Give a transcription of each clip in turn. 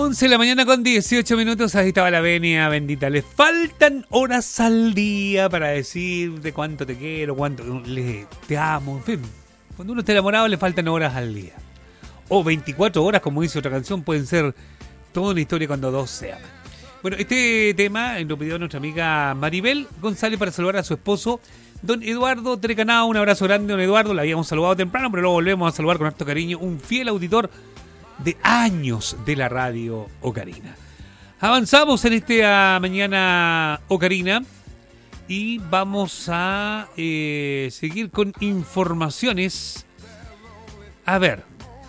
11 de la mañana con 18 minutos, ahí estaba la venia bendita. Le faltan horas al día para decirte cuánto te quiero, cuánto te amo, en fin. Cuando uno está enamorado le faltan horas al día. O 24 horas, como dice otra canción, pueden ser toda una historia cuando dos se aman. Bueno, este tema lo pidió nuestra amiga Maribel González para saludar a su esposo, don Eduardo Trecanao. Un abrazo grande, don Eduardo. La habíamos saludado temprano, pero luego volvemos a saludar con harto cariño. Un fiel auditor de años de la radio Ocarina. Avanzamos en esta mañana Ocarina y vamos a seguir con informaciones. A ver,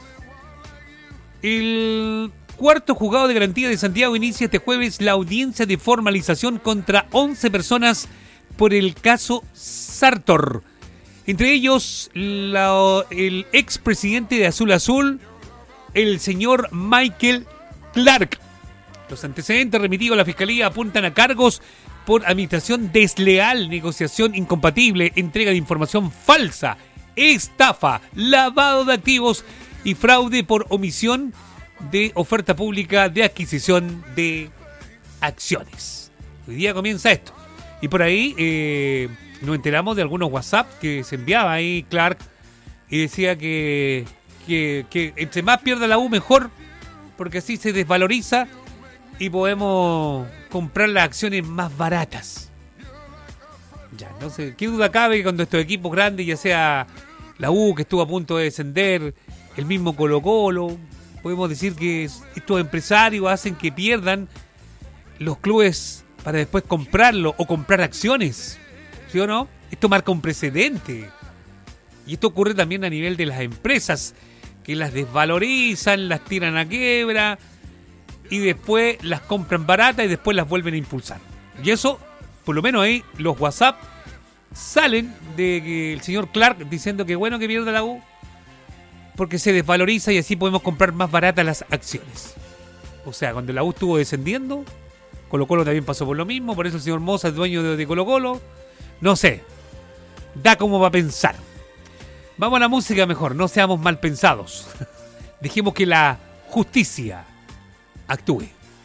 el cuarto juzgado de garantía de Santiago inicia este jueves la audiencia de formalización contra 11 personas por el caso Sartor. Entre ellos el expresidente de Azul Azul, el señor Michael Clark. Los antecedentes remitidos a la Fiscalía apuntan a cargos por administración desleal, negociación incompatible, entrega de información falsa, estafa, lavado de activos y fraude por omisión de oferta pública de adquisición de acciones. Hoy día comienza esto. Y por ahí nos enteramos de algunos WhatsApp que se enviaba ahí Clark y decía que entre más pierda la U mejor, porque así se desvaloriza y podemos comprar las acciones más baratas. Ya, no sé, qué duda cabe que cuando estos equipos grandes, ya sea la U que estuvo a punto de descender, el mismo Colo-Colo, podemos decir que estos empresarios hacen que pierdan los clubes para después comprarlo o comprar acciones, ¿sí o no? Esto marca un precedente. Y esto ocurre también a nivel de las empresas, que las desvalorizan, las tiran a quiebra y después las compran baratas y después las vuelven a impulsar. Y eso, por lo menos ahí, los WhatsApp salen de que el señor Clark diciendo que bueno que pierda la U porque se desvaloriza y así podemos comprar más baratas las acciones. O sea, cuando la U estuvo descendiendo, Colo-Colo también pasó por lo mismo, por eso el señor Moza es dueño de Colo-Colo. No sé, da como va a pensar. Vamos a la música mejor, no seamos mal pensados. Dejemos que la justicia actúe.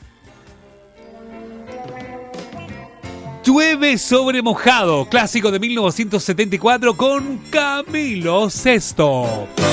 Llueve sobre mojado, clásico de 1974 con Camilo Sesto.